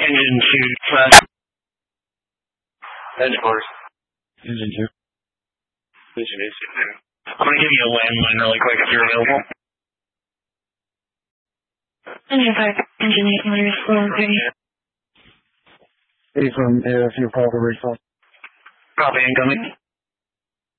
Engine 2 flash. Engine quarters. Engine 2. Engine 2. I'm gonna give you a landline really quick if you're available. Engine 5, Engine 8, motors, slow and steady. Hey, from AFU, proper response. Copy incoming.